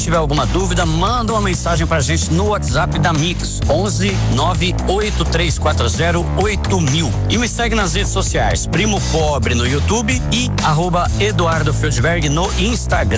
tiver alguma dúvida, manda uma mensagem pra gente no WhatsApp da Mix, 11 98340 8000. E me segue nas redes sociais, Primo Pobre no YouTube e @Eduardo Feldberg no Instagram.